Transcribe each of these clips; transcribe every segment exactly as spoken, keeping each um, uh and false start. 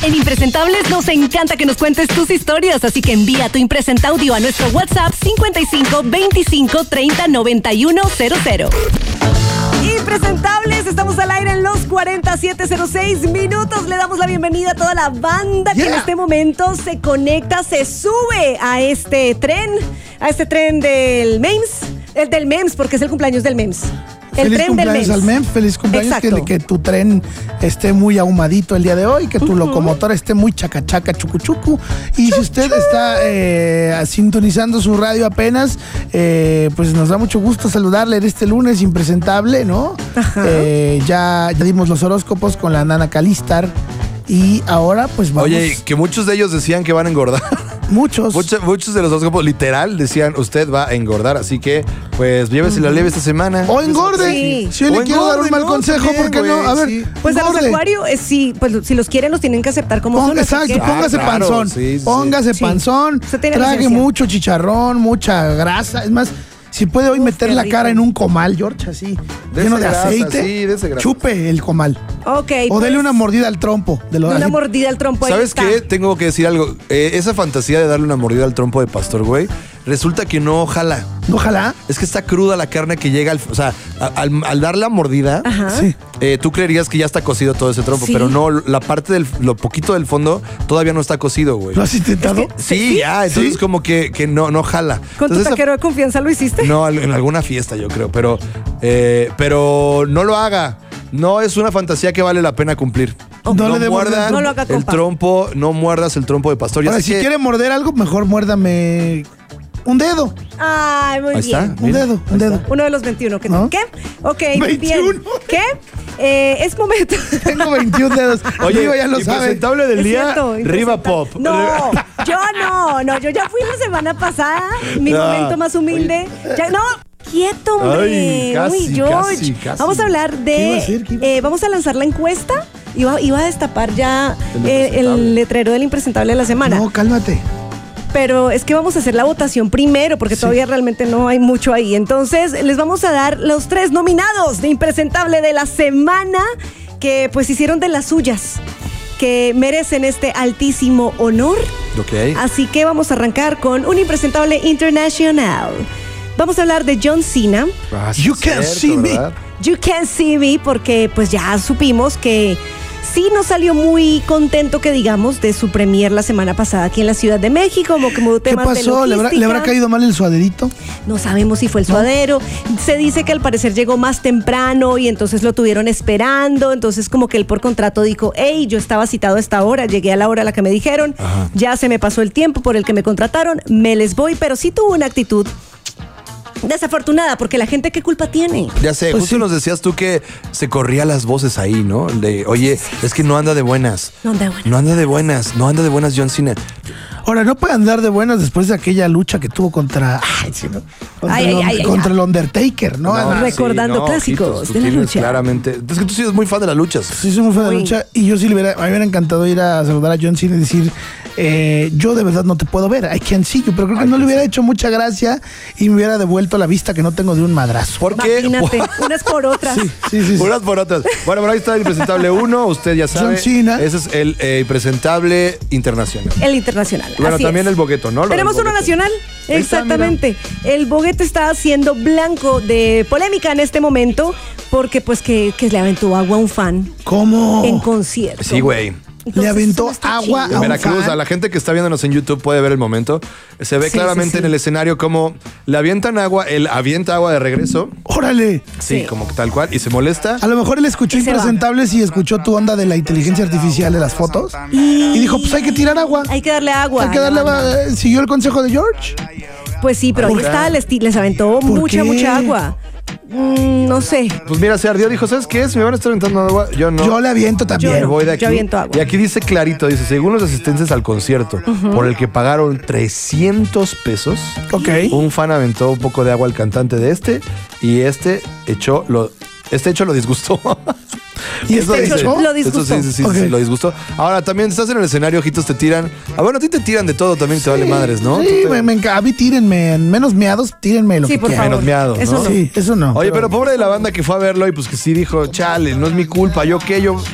En Impresentables nos encanta que nos cuentes tus historias, así que envía tu Impresenta Audio a nuestro WhatsApp cincuenta y cinco veinticinco treinta noventa y uno cero cero. Impresentables, estamos al aire en los cuarenta y siete cero seis minutos. Le damos la bienvenida a toda la banda yeah. que en este momento se conecta, se sube a este tren, a este tren del MEMS, el del MEMS, porque es el cumpleaños del MEMS. El feliz tren cumpleaños del al MEMS, feliz cumpleaños, que, que tu tren esté muy ahumadito el día de hoy, que tu uh-huh. locomotora esté muy chacachaca, chucuchucu. Y si usted está eh, sintonizando su radio apenas, eh, pues nos da mucho gusto saludarle en este lunes impresentable, ¿no? Eh, ya, ya dimos los horóscopos con la nana Calistar y ahora pues vamos. Oye, que muchos de ellos decían que van a engordar. Muchos. Muchos, muchos de los horóscopos literal decían, usted va a engordar, así que pues llévesela leve esta semana. O engorde. Sí. Si yo le quiero dar un mal no, consejo, ¿por qué no? A ver, sí. Pues engorde. A los acuarios, eh, sí, pues si los quieren los tienen que aceptar como Ponga, son. Exacto, que... póngase ah, claro, panzón. Sí, sí, póngase sí. panzón, trague licencia. Mucho chicharrón, mucha grasa. Es más, si puede hoy Uf, meter la cara en un comal, George, así, de lleno de grasa, aceite, sí, chupe el comal. Ok. O pues, dele una mordida al trompo. De lo, una así. mordida al trompo. ¿Sabes qué? Tengo que decir algo. Eh, esa fantasía de darle una mordida al trompo de pastor, güey, resulta que no jala. ¿No jala? Es que está cruda la carne que llega al... O sea, al, al dar la mordida, sí. eh, tú creerías que ya está cocido todo ese trompo, sí. pero no, la parte del... Lo poquito del fondo todavía no está cocido, güey. ¿Lo has intentado? Es que, sí, sí, ya. Entonces ¿Sí? como que, que no, no jala. ¿Con entonces, tu taquero esa, de confianza lo hiciste? No, en alguna fiesta yo creo, pero... Eh, pero no lo haga. No es una fantasía que vale la pena cumplir. No, no le muerdan no lo haga, el trompo, no muerdas el trompo de pastor. Ya Ahora, si que... quiere morder algo, mejor muérdame un dedo. Ay, muy Ahí bien. Está, un dedo, un dedo. Uno de los veintiuno. ¿Qué? ¿No? ¿Qué? Ok, veintiuno. bien. ¿Qué? Eh, es momento. Tengo veintiún dedos. Oye, Riva ya lo impresentable sabe. del día, cierto, Riva Pop. No, yo no, no, yo ya fui la semana pasada, mi no. momento más humilde. Ya, no, quieto, hombre. Ay, casi, Uy, George. Casi, casi. Vamos a hablar de. ¿Qué iba a hacer? ¿Qué iba a hacer? Eh, vamos a lanzar la encuesta. Iba, iba a destapar ya el, eh, el letrero del impresentable de la semana. No, cálmate. Pero es que vamos a hacer la votación primero, porque sí. todavía realmente no hay mucho ahí. Entonces, les vamos a dar los tres nominados de impresentable de la semana, que pues hicieron de las suyas, que merecen este altísimo honor. Okay. Así que vamos a arrancar con un impresentable internacional. Vamos a hablar de John Cena. Ah, sí, you can't see me. You can't see me, porque pues ya supimos que sí no salió muy contento, que digamos, de su premier la semana pasada aquí en la Ciudad de México, como que hubo temas de logística. ¿Qué pasó? ¿Le habrá, ¿Le habrá caído mal el suaderito? No sabemos si fue el suadero. No. Se dice que al parecer llegó más temprano y entonces lo tuvieron esperando. Entonces como que él por contrato dijo, hey, yo estaba citado a esta hora, llegué a la hora a la que me dijeron, Ajá. ya se me pasó el tiempo por el que me contrataron, me les voy, pero sí tuvo una actitud desafortunada, porque la gente, ¿qué culpa tiene? Ya sé, pues justo sí. nos decías tú que se corría las voces ahí, ¿no? De, oye, es que no anda de buenas. No anda de buenas. No anda de buenas, no anda de buenas John Cena. Ahora, no puede andar de buenas después de aquella lucha que tuvo contra, ay, sí, ¿no? contra, ay, el, ay, ay, contra el Undertaker, ¿no? no Recordando sí, no, clásicos ojitos, de la lucha. Claramente. Es que tú sí eres muy fan de las luchas. Sí, soy muy fan de la lucha. Y yo sí le hubiera, a mí me hubiera encantado ir a saludar a John Cena y decir, eh, yo de verdad no te puedo ver, I can't see you. Pero creo que ay, no le hubiera hecho mucha gracia y me hubiera devuelto la vista que no tengo de un madrazo. ¿Por qué? Imagínate, unas por otras. Sí, sí, sí, sí. Unas por otras. Bueno, pero ahí está el impresentable uno, usted ya sabe. John Cena. Ese es el eh, impresentable internacional. El internacional. Bueno, así también es. el bogueto. ¿No? Tenemos uno nacional, exactamente. Está, el boguete está siendo blanco de polémica en este momento porque pues que, que le aventó agua a un fan. ¿Cómo? En concierto. Sí, güey. Entonces, le aventó agua a en un Veracruz, fan. A la gente que está viéndonos en YouTube puede ver el momento. Se ve sí, claramente sí, sí. en el escenario cómo le avientan agua, él avienta agua de regreso. ¡Órale! Sí, sí, como tal cual, y se molesta. A lo mejor él escuchó Impresentables y escuchó tu onda de la inteligencia artificial de las fotos y, y dijo, pues hay que tirar agua. Hay que darle agua. Hay que darle agua. ¿Siguió el consejo de George? Pues sí, pero ahí está, les, les aventó mucha, qué? mucha agua. Mm, no sé. Pues mira, se ardió, dijo, ¿sabes qué? Si me van a estar aventando agua, yo no. Yo le aviento también. Yo, me voy de aquí. Yo aviento agua. Y aquí dice clarito, dice, según los asistentes al concierto, uh-huh. por el que pagaron trescientos pesos, okay. un fan aventó un poco de agua al cantante de este y este echó lo... Este hecho lo disgustó. ¿Y este hecho dice, lo disgustó? Eso sí, sí, sí, okay. sí, lo disgustó. Ahora, también estás en el escenario, ojitos te tiran. Ah, bueno, a ti te tiran de todo también, sí, te vale madres, ¿no? Sí, te... me, me encanta. A mí tírenme, menos meados, tírenme lo sí, que por quieran. Menos meados, ¿no? Eso no. Sí, eso no. Oye, pero... pero pobre de la banda que fue a verlo y pues que sí dijo, chale, no es mi culpa, ¿yo qué? Yo...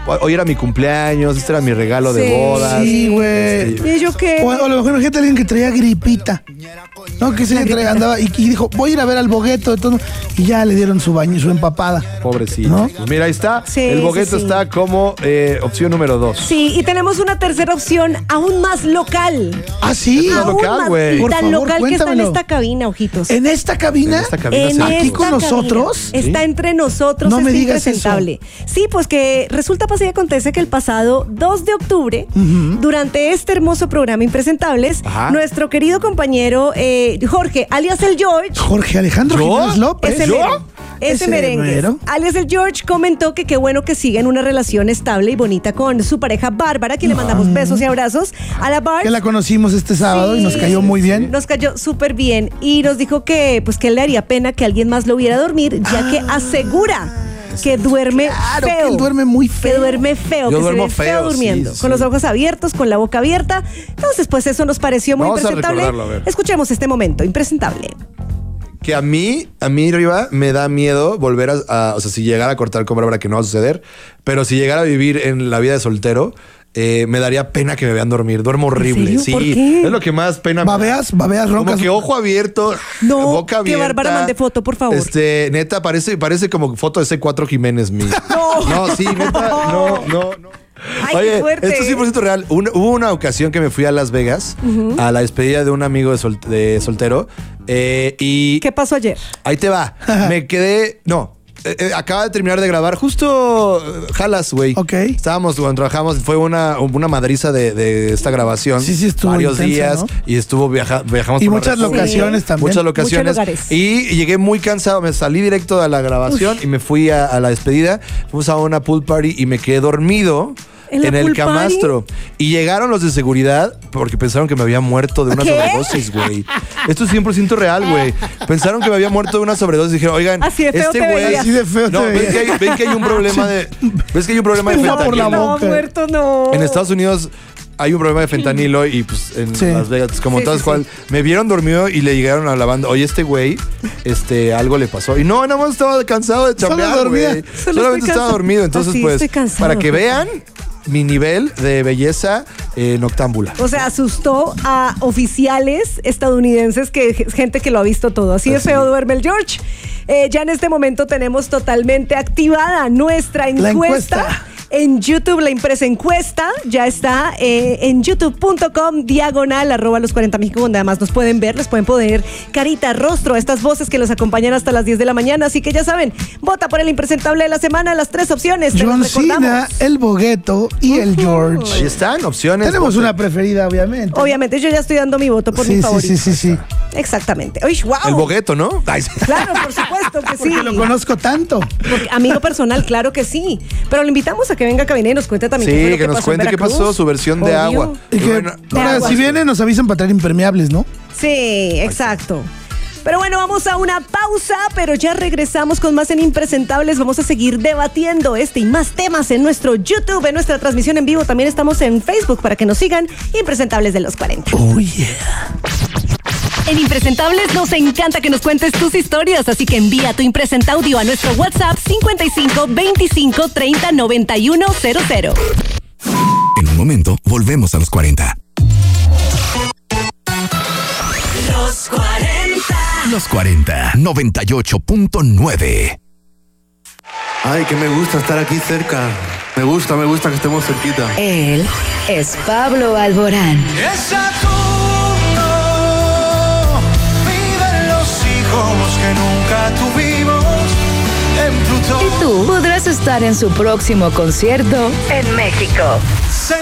hoy era mi cumpleaños, este era mi regalo Sí. de bodas. Sí, güey. Este, ¿Y yo qué? O, o a lo mejor imagínate a alguien que traía gripita. No, que se traía, andaba y, y dijo, voy a ir a ver al bogueto de todo. Y ya le dieron su baño, su empapada. pobrecito. ¿No? Pues mira, ahí está. Sí, el bogueto sí, sí. está como eh, opción número dos. Sí, y tenemos una tercera opción aún más local. Ah, sí. Es Aún local, más- güey. y Por tan favor, local que está en cuéntamelo. esta cabina, ojitos. En esta cabina. En esta cabina En se- ¿Aquí esta con cabina. nosotros? Está Sí. entre nosotros, No me está digas impresentable. Sí, pues que resulta, pasa y acontece que el pasado dos de octubre, durante este hermoso programa Impresentables, Ajá. nuestro querido compañero eh, Jorge, alias el George, Jorge Alejandro ¿Yo? Jiménez López. ese ¿Yo? mero, ese Ese merengue, mero. alias el George, comentó que qué bueno que siga en una relación estable y bonita con su pareja Bárbara, a quien le mandamos besos y abrazos a la Bar. Que la conocimos este sábado y nos cayó muy bien. Nos cayó súper bien y nos dijo que pues que le haría pena que alguien más lo viera dormir, ya que asegura que duerme Claro, feo. que él duerme muy feo. Que duerme feo, Yo que duermo se ve feo, feo, durmiendo, sí, con sí. los ojos abiertos, con la boca abierta. Entonces, pues eso nos pareció muy Vamos a impresentable. recordarlo, a ver. Escuchemos este momento, impresentable. Que a mí, a mí, Riva, me da miedo volver a, a- o sea, si llegara a cortar con Bárbara, que no va a suceder, pero si llegara a vivir en la vida de soltero, eh, me daría pena que me vean dormir. Duermo horrible. serio? Sí, ¿Por qué? es lo que más pena me da. Babeas, babeas, Como roncas. que ojo abierto, No, boca que abierta. Bárbara mande foto, por favor. Este, neta, parece, parece como foto de C cuatro Jiménez mío. No. No, sí, neta, no, no, no. Ay, qué Oye, fuerte. esto es cien por ciento real. Un- hubo una ocasión que me fui a Las Vegas a la despedida de un amigo de, sol- de soltero eh, y ¿Qué pasó ayer? ahí te va. Me quedé. No. eh, eh, acaba de terminar de grabar justo eh, Jalas, güey. Ok. Estábamos cuando trabajamos, fue una, una madriza de, de esta grabación. Sí, sí, estuvo varios intensa, días ¿no? y estuvo viaja, viajamos Y por la muchas República. locaciones también. Muchas locaciones. Muchos lugares. Y llegué muy cansado, me salí directo a la grabación y me fui a, a la despedida. Fuimos a una pool party y me quedé dormido. ¿En la En el pool party? camastro. Y llegaron los de seguridad porque pensaron que me había muerto de una ¿Qué? sobredosis, güey. Esto es cien por ciento real, güey. Pensaron que me había muerto de una sobredosis. Dijeron, oigan, Así de feo este te güey. veías. Así de feo No, te ven veías. que, hay, ven que hay un problema de. ¿Ves que hay un problema de Espuma por la fentanilo? No, boca. muerto no. En Estados Unidos hay un problema de fentanilo y pues en Sí. Las Vegas, como Sí, todas sí, cual, me vieron dormido y le llegaron a la banda, oye, este güey, este, algo le pasó. Y no, nada más estaba cansado de Solo chambear, dormía. güey. Solo Solamente estoy estaba cansado. dormido. Entonces, Así, pues, estoy cansado, para que Jorge. vean mi nivel de belleza eh, noctámbula. O sea, asustó a oficiales estadounidenses, que gente que lo ha visto todo. Así de Así. feo duerme el George. Eh, ya en este momento tenemos totalmente activada nuestra La encuesta. encuesta. En YouTube, la impresa encuesta ya está eh, en youtube punto com diagonal arroba los cuarenta México, donde además nos pueden ver, les pueden poner carita, rostro a estas voces que los acompañan hasta las diez de la mañana. Así que ya saben, vota por el impresentable de la semana, las tres opciones. te John las recordamos. Cena, el bogueto y el Ahí George. están, opciones. Tenemos voten. una preferida, obviamente. Obviamente, yo ya estoy dando mi voto por Sí, mi sí, favorito. sí, sí, sí. Exactamente. Uy, wow. El bogueto, ¿no? Ay, sí. Claro, por supuesto que sí. Porque lo conozco tanto. Porque amigo personal, claro que sí. Pero le invitamos a que venga a cabina y nos cuente también qué fue Sí, lo que nos pasó en cuente qué Veracruz. pasó, su versión de Obvio. agua. Y que Bueno, ahora, agua. si vienen, nos avisan para traer impermeables, ¿no? Sí, exacto. Pero bueno, vamos a una pausa, pero ya regresamos con más en Impresentables. Vamos a seguir debatiendo este y más temas en nuestro YouTube, en nuestra transmisión en vivo. También estamos en Facebook para que nos sigan, Impresentables de los cuarenta. Oh, yeah. En Impresentables nos encanta que nos cuentes tus historias, así que envía tu impresenta audio a nuestro WhatsApp cincuenta y cinco veinticinco treinta noventa y uno cero cero. En un momento, volvemos a los cuarenta. Los cuarenta. Los cuarenta, noventa y ocho punto nueve. Ay, que me gusta estar aquí cerca. Me gusta, me gusta que estemos cerquita. Él es Pablo Alborán. Es Saturno, viven los hijos que nunca tuvimos en Plutón. Y tú podrás estar en su próximo concierto en México.